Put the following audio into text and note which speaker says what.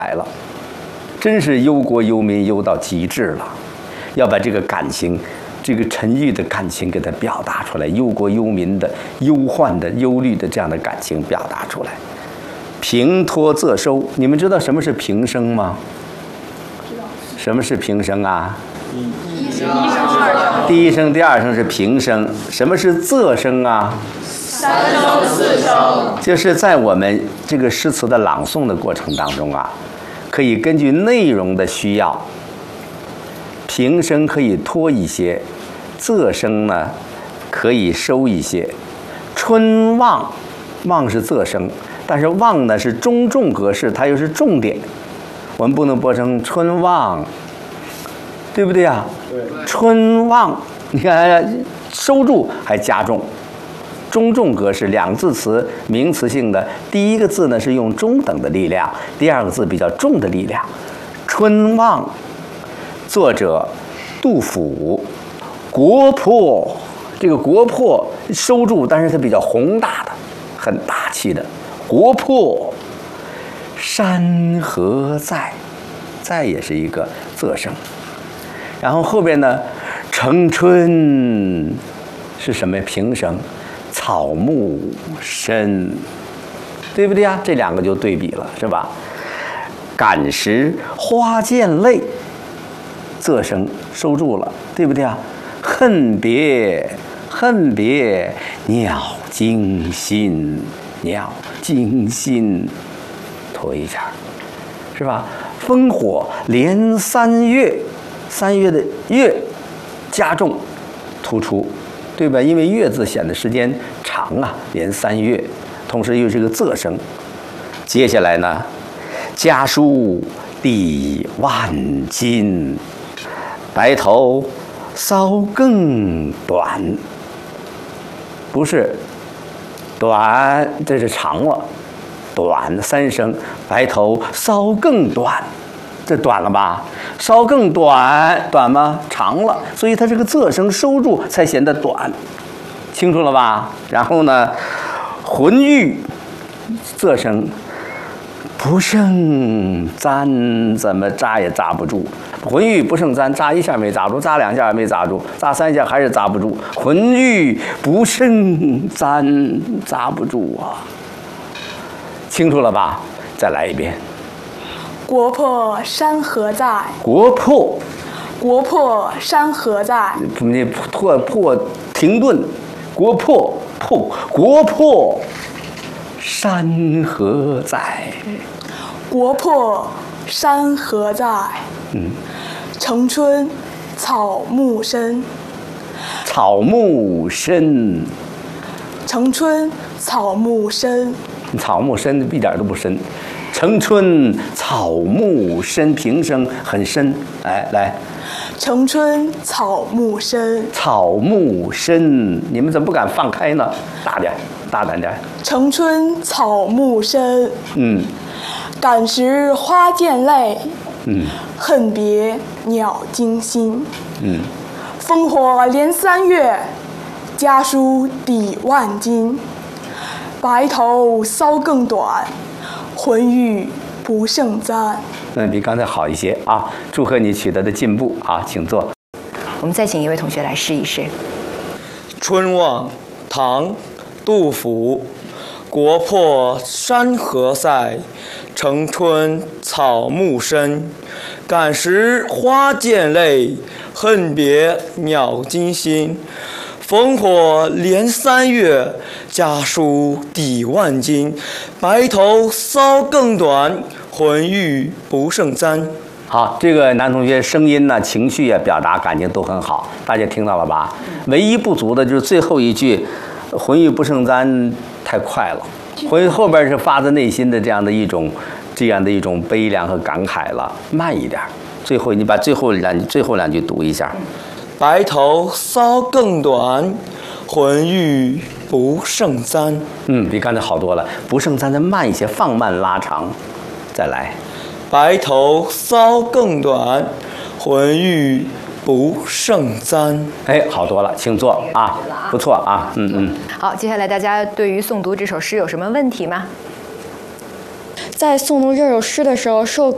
Speaker 1: 来了，真是忧国忧民忧到极致了，要把这个感情，这个沉郁的感情给它表达出来，忧国忧民的忧患的忧虑的这样的感情表达出来。平托仄收，你们知道什么是平声吗？什么是平声啊？第一声、第二声是平声。什么是仄声啊？
Speaker 2: 三声、四声。
Speaker 1: 就是在我们这个诗词的朗诵的过程当中啊，可以根据内容的需要，平声可以拖一些，仄声呢可以收一些。春望，望是仄声，但是望呢是中重格式，它又是重点，我们不能播成春望，对不对啊？
Speaker 3: 对。
Speaker 1: 春望，你看收住还加重，中重格式，两个字词名词性的，第一个字呢是用中等的力量，第二个字比较重的力量。春望，作者杜甫。国破，这个国破收住，但是它比较宏大的，很大气的。国破山河在，在也是一个仄声。然后后边呢，城春是什么平声？草木深，对不对呀？这两个就对比了，是吧？感时花溅泪，仄声收住了，对不对啊？恨别，恨别鸟惊心，鸟惊心，拖一下，是吧？烽火连三月，三月的月加重突出，对吧？因为月字显得时间长啊，连三月，同时又是个仄声。接下来呢，家书抵万金，白头搔更短，不是短，这是长了，短三声，白头搔更短，这短了吧？稍更短，短吗？长了，所以它这个仄声收住才显得短，清楚了吧？然后呢，浑欲，仄声不胜簪，怎么扎也扎不住。浑欲不胜簪，扎一下没扎住，扎两下也没扎住，扎三下还是扎不住。浑欲不胜簪，扎不住啊！清楚了吧？再来一遍。
Speaker 2: 国破山河在，
Speaker 1: 国破，
Speaker 2: 国破山河在。
Speaker 1: 你破停顿，国破破，国破山河在，
Speaker 2: 国破山河在。城春草木深，
Speaker 1: 草木深，
Speaker 2: 城春草木深，
Speaker 1: 草木深一点都不深。城春草木深，平声很深。哎，来，
Speaker 2: 城春草木深，
Speaker 1: 草木深，你们怎么不敢放开呢？大点，大胆点。
Speaker 2: 城春草木深，感时花溅泪，恨别鸟惊心，烽火连三月，家书抵万金，白头搔更短，浑欲不胜簪。
Speaker 1: 比刚才好一些啊！祝贺你取得的进步啊，请坐。
Speaker 4: 我们再请一位同学来试一试。
Speaker 3: 春望，唐，杜甫。国破山河在，城春草木深。感时花溅泪，恨别鸟惊心。烽火连三月，家书抵万金。白头搔更短，浑欲不胜簪。
Speaker 1: 好，这个男同学声音呢、情绪啊、表达感情都很好，大家听到了吧？唯一不足的就是最后一句“浑欲不胜簪”太快了，后边是发自内心的这样的一种悲凉和感慨了，慢一点。最后你把最后两句读一下。
Speaker 3: 白头搔更短，浑欲不胜簪。
Speaker 1: 比刚才好多了，不胜簪再慢一些，放慢拉长。再来。
Speaker 3: 白头搔更短，浑欲不胜簪。
Speaker 1: 哎，好多了，请坐啊，不错啊，
Speaker 4: 好，接下来大家对于诵读这首诗有什么问题吗？
Speaker 5: 在诵读这首诗的时候，受